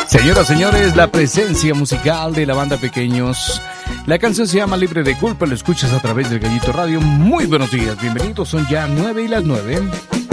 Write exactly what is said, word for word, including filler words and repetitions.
Señoras, señores, la presencia musical de la banda Pequeños. La canción se llama Libre de Culpa, lo escuchas a través del Gallito Radio. Muy buenos días, bienvenidos, son ya nueve y las nueve.